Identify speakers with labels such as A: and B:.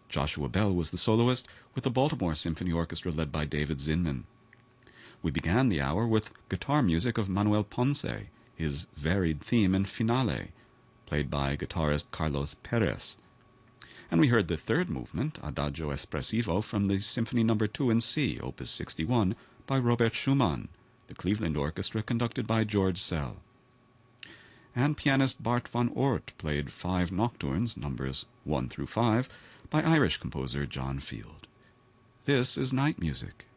A: Joshua Bell was the soloist, with the Baltimore Symphony Orchestra led by David Zinman. We began the hour with guitar music of Manuel Ponce, his varied theme and finale, played by guitarist Carlos Perez. And we heard the third movement, Adagio Espressivo, from the Symphony No. 2 in C, Opus 61, by Robert Schumann, the Cleveland Orchestra conducted by George Szell. And pianist Bart van Oort played 5 nocturnes, numbers 1 through 5, by Irish composer John Field. This is Night Music.